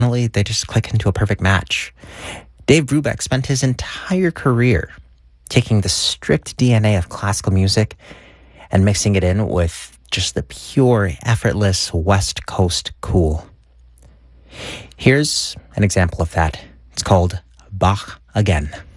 they just click into a perfect match. Dave Brubeck spent his entire career taking the strict DNA of classical music and mixing it in with just the pure, effortless West Coast cool. Here's an example of that. It's called Bach Again.